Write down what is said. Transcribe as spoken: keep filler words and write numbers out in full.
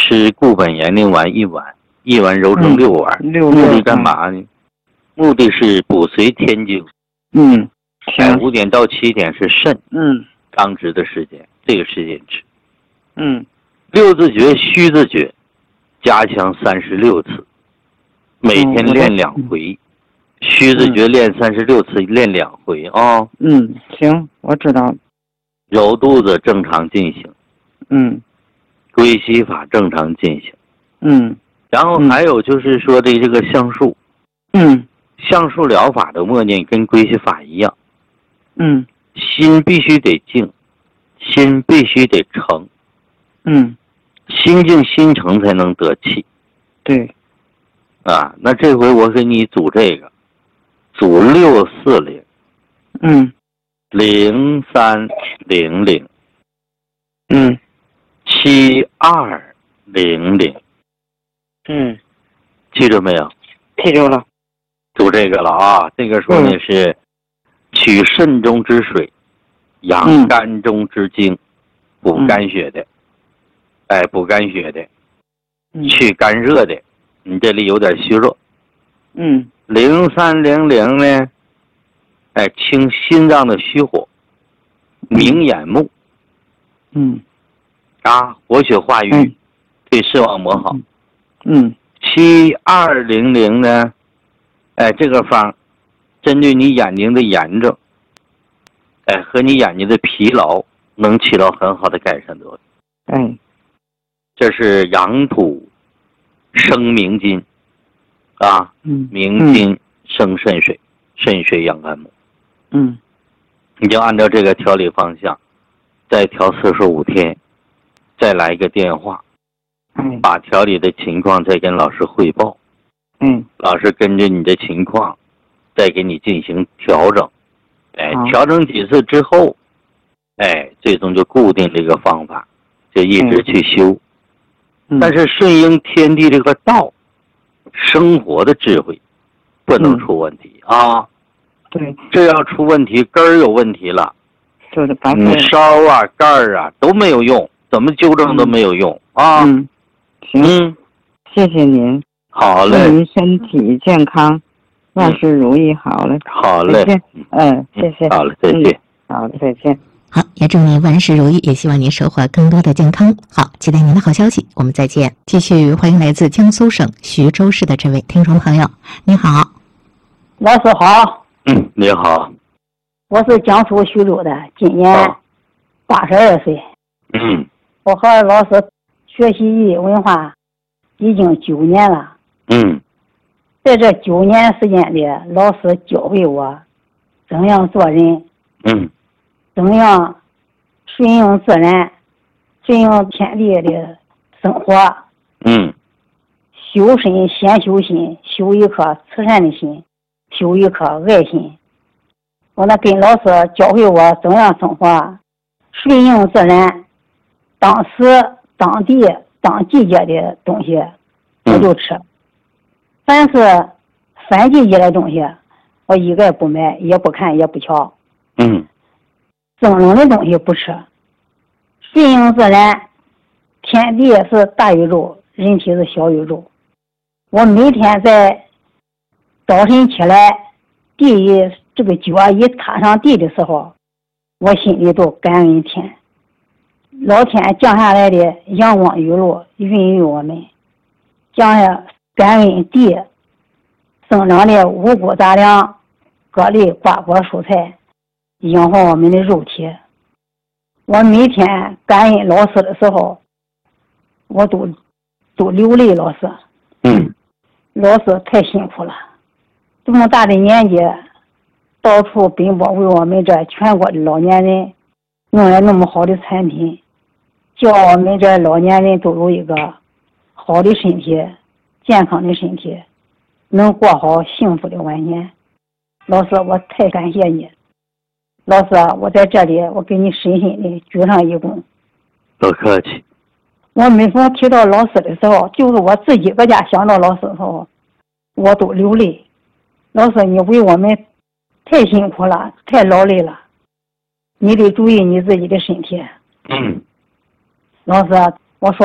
吃固本延龄丸一碗，一碗揉成六碗， 嗯、六目的干嘛呢？目的是补髓填精。 嗯， 哎，五点到七点是肾嗯刚直的时间，这个时间吃。 嗯， 六字诀、虚字诀，加强三十六次，每天练两回。嗯、虚字诀练三十六次，练两回啊、哦。 嗯，行，我知道。 揉肚子正常进行。 嗯。 归息法正常进行。 嗯。 然后还有就是说的这个橡树。 嗯。 橡树疗法的默念跟归息法一样。 嗯。 心必须得静，心必须得诚。 嗯。 心静心诚才能得气。 对。 啊，那这回我给你组这个，组六四零。 嗯。 零三零零。 嗯。 七二零零。 嗯。 记住没有？ 记住了。 组这个了啊，这个说呢、嗯、是取肾中之水，养肝中之精，补肝血的。哎，补肝血的，去肝热的，你这里有点虚弱。 嗯。 零三零零呢，哎，清心脏的虚火，明眼目。 嗯。 啊，活血化瘀，嗯、对视网膜好。 嗯。 七二零零呢，哎，这个方，针对你眼睛的炎症，哎，和你眼睛的疲劳，能起到很好的改善作用。 嗯。 这是阳土生明金，啊， 嗯， 明金生肾水，肾水养肝木。 嗯， 你就按照这个调理方向，再调四十五天，再来一个电话， 嗯， 把调理的情况再跟老师汇报。 嗯， 老师根据你的情况，再给你进行调整。哎，调整几次之后，哎，最终就固定这个方法，就一直去修。嗯但是顺应天地这个道，生活的智慧，不能出问题、嗯、啊！ 对， 这要出问题，根儿有问题了， 就是把你梢啊、盖儿啊都没有用，怎么纠正都没有用、嗯、啊！ 嗯，行， 嗯， 谢谢您， 好嘞， 祝您身体健康，万事如意，好嘞， 好嘞， 再见，嗯，谢谢， 好嘞，再见， 嗯、好嘞，再见。 好，也祝您万事如意，也希望您收获更多的健康。好，期待您的好消息，我们再见。继续欢迎来自江苏省徐州市的这位听众朋友，您好。 老师好。 嗯，你好。 我是江苏徐州的，今年八十二岁。 嗯。 我和老师学习医学文化已经九年了。 嗯。 在这九年时间里，老师教会我怎样做人。 嗯。 怎样顺应自然，顺应天地的生活。 嗯。 修身先修心，修一颗慈善的心，修一颗爱心。我那跟老师教会我怎样生活，顺应自然，当时当地当季节的东西我就吃，凡是反季节的东西我一概不买，也不看也不瞧。 嗯。 增冷的东西不吃，顺应自然，天地是大宇宙，人体是小宇宙。我每天在早晨起来，地一这个脚一踏上地的时候，我心里都感恩天，老天降下来的阳光雨露孕育我们，降下感恩地生长的五谷杂粮、各类瓜果蔬菜。养活我们的肉体。我每天感恩老师的时候，我都都流泪。老师， 嗯， 老师太辛苦了，这么大的年纪，到处奔波，为我们这全国的老年人弄来那么好的产品，叫我们这老年人都有一个好的身体、健康的身体，能过好幸福的晚年。老师，我太感谢你。老师，我在这里，我给你深深的鞠上一躬。 不客气。 我每逢提到老师的时候，就是我自己搁家想到老师的时候，我都流泪。老师，你为我们太辛苦了，太劳累了，你得注意你自己的身体。 嗯。 老师，